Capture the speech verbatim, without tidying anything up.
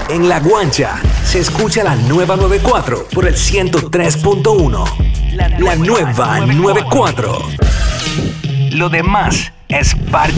En La Guancha se escucha la nueva noventa y cuatro por el ciento tres punto uno. La nueva noventa y cuatro. Lo demás es parte